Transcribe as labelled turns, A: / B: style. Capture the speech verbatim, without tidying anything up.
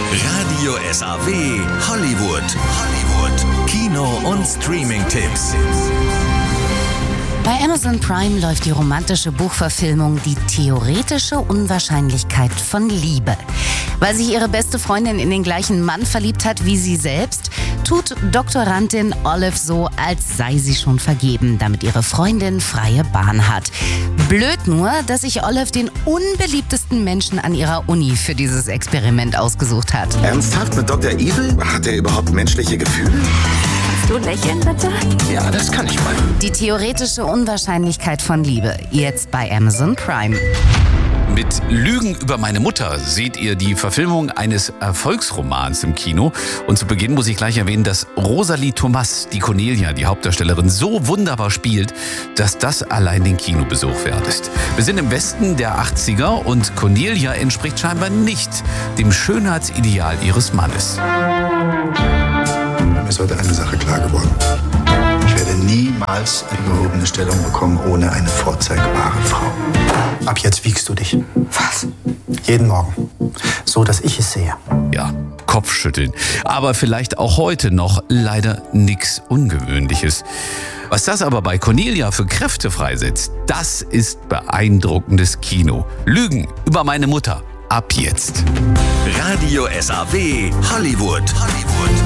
A: Radio S A W Hollywood. Hollywood. Kino- und Streaming-Tipps.
B: Bei Amazon Prime läuft die romantische Buchverfilmung Die theoretische Unwahrscheinlichkeit von Liebe. Weil sich ihre beste Freundin in den gleichen Mann verliebt hat wie sie selbst, tut Doktorandin Olive so, als sei sie schon vergeben, damit ihre Freundin freie Bahn hat. Blöd nur, dass sich Olive den unbeliebtesten Menschen an ihrer Uni für dieses Experiment ausgesucht hat.
C: Ernsthaft mit Doktor Evil? Hat er überhaupt menschliche Gefühle?
D: Kannst du lächeln, bitte?
C: Ja, das kann ich mal.
B: Die theoretische Unwahrscheinlichkeit von Liebe, jetzt bei Amazon Prime.
E: Mit Lügen über meine Mutter seht ihr die Verfilmung eines Erfolgsromans im Kino. Und zu Beginn muss ich gleich erwähnen, dass Rosalie Thomas, die Cornelia, die Hauptdarstellerin, so wunderbar spielt, dass das allein den Kinobesuch wert ist. Wir sind im Westen der achtziger und Cornelia entspricht scheinbar nicht dem Schönheitsideal ihres Mannes.
F: Mir ist heute eine Sache klar geworden. Ich werde niemals eine gehobene Stellung bekommen ohne eine vorzeigbare Frau. Ab jetzt wiegst du dich.
D: Was?
F: Jeden Morgen. So, dass ich es sehe.
E: Ja, Kopfschütteln. Aber vielleicht auch heute noch leider nichts Ungewöhnliches. Was das aber bei Cornelia für Kräfte freisetzt, das ist beeindruckendes Kino. Lügen über meine Mutter. Ab jetzt.
A: Radio S A W Hollywood. Hollywood.